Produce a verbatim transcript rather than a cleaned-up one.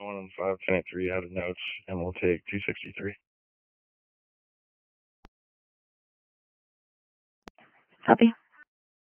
one on five, ten eight three out of notes, and we'll take two sixty-three. Copy.